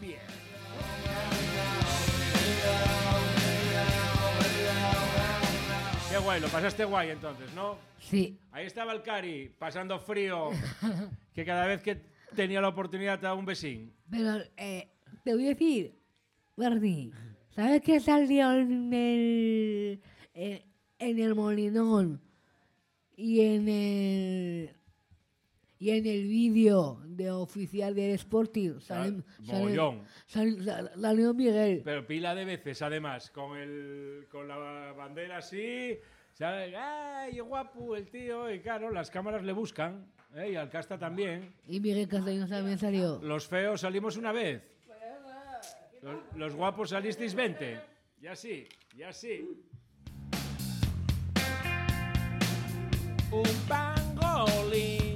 Bien. Qué guay, lo pasaste guay entonces, ¿no? Sí. Ahí estaba el Cari, pasando frío, que cada vez que tenía la oportunidad te daba un besín. Pero te voy a decir, Bernie, ¿sabes qué salió en el Molinón y en el vídeo de oficial del Sporting? Mogollón. Salió Miguel. Pero pila de veces, además, con la bandera así, ¿sabes? ¡Ay, guapo el tío! Y claro, las cámaras le buscan, y al Casta también. Y Miguel Castañón también salió. Los feos salimos una vez. Los guapos salisteis 20. Y así, y así. Un pangolín.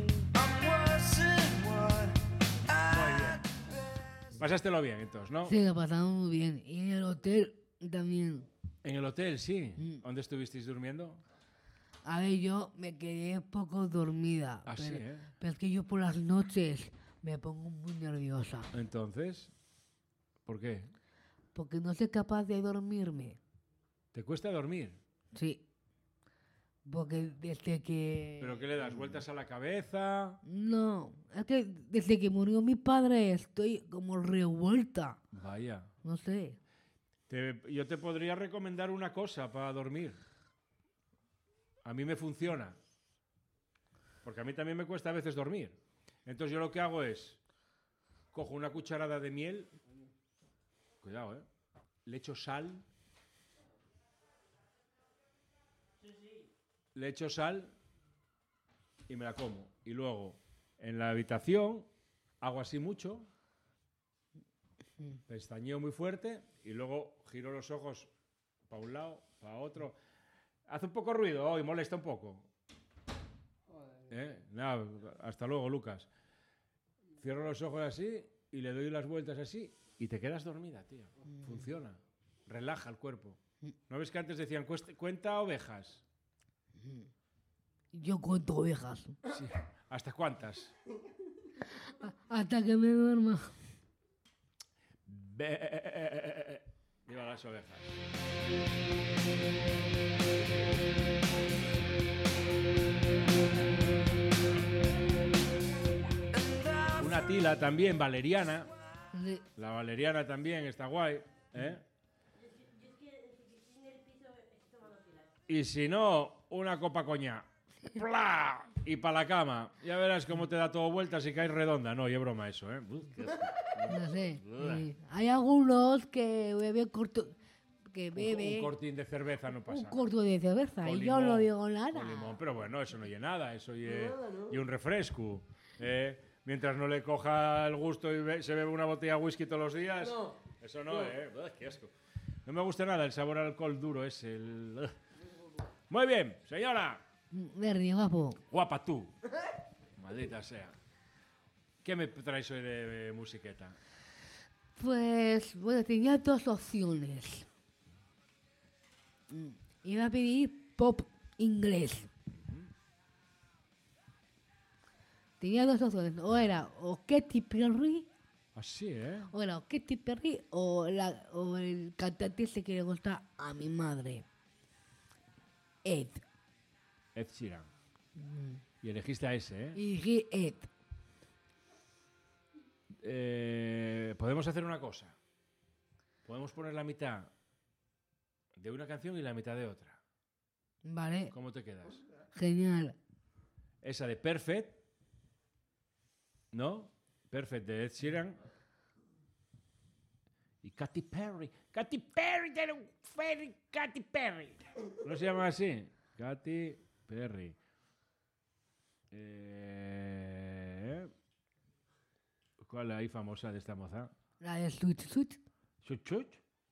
Muy bien. Pasástelo bien, entonces, ¿no? Sí, lo pasamos muy bien. Y en el hotel también. En el hotel, sí. ¿Dónde estuvisteis durmiendo? A ver, yo me quedé poco dormida. Ah, sí, ¿eh? Pero es que yo por las noches me pongo muy nerviosa. Entonces, ¿por qué? Porque no soy capaz de dormirme. ¿Te cuesta dormir? Sí. Porque desde que... ¿Pero qué le das? ¿Vueltas a la cabeza? No, es que desde que murió mi padre estoy como revuelta. Vaya. No sé. Yo te podría recomendar una cosa para dormir. A mí me funciona. Porque a mí también me cuesta a veces dormir. Entonces yo lo que hago es, cojo una cucharada de miel, cuidado, le echo sal, y me la como. Y luego, en la habitación, hago así mucho, pestañeo muy fuerte, y luego giro los ojos para un lado, para otro. Hace un poco ruido hoy, molesta un poco. Nada, hasta luego, Lucas. Cierro los ojos así y le doy las vueltas así y te quedas dormida, tío. Funciona. Relaja el cuerpo. ¿No ves que antes decían cuenta ovejas? Yo cuento ovejas. Sí. ¿Hasta cuántas? Hasta que me duerma. Viva las ovejas. Una tila también, valeriana. Sí. La valeriana también está guay, ¿eh? Y si no, una copa coñac. ¡Pla! Y para la cama. Ya verás cómo te da todo vueltas y caes redonda. No, y es broma eso, ¿eh? No sé. Sí. Hay algunos que beben corto... Que bebe Un cortín de cerveza no pasa. un corto de cerveza Con y yo no limón, digo nada. con limón, pero bueno, eso no llena nada, eso y un refresco. Mientras no le coja el gusto y se bebe una botella de whisky todos los días, eso no, qué asco. No me gusta nada el sabor al alcohol duro ese. Muy bien, señora. Bernie, guapo. Guapa tú. Maldita sea. ¿Qué me traes hoy de musiqueta? Pues, bueno, tenía dos opciones. Iba a pedir pop inglés. Tenía dos opciones. O era o Katy Perry, Así, ¿eh? o era o Katy Perry o el cantante ese que le gusta a mi madre. Ed. Ed Sheeran. Y elegiste a ese, ¿eh? Y dije Ed. Podemos hacer una cosa. Podemos poner la mitad de una canción y la mitad de otra. Vale. ¿Cómo te quedas? Genial. Esa de Perfect, ¿no? Perfect de Ed Sheeran. Y Katy Perry. Katy Perry, Katy Perry. ¿No se llama así? Katy Perry. ¿Cuál hay famosa de esta moza? La de Switch Switch. ¿Chuchuch?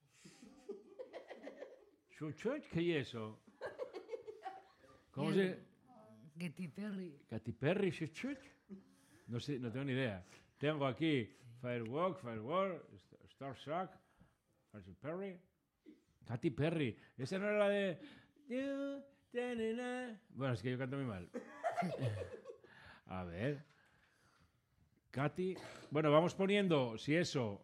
¿Chuchuch? ¿Qué es eso? ¿Cómo se...? Katy Perry. ¿Katy Perry? ¿Chuchuch? No sé, no tengo ni idea. Tengo aquí Firewalk, Star Shock, Katy Perry. Katy Perry. Esa no era la de... Bueno, es que yo canto muy mal. A ver. Katy. Bueno, vamos poniendo, si eso,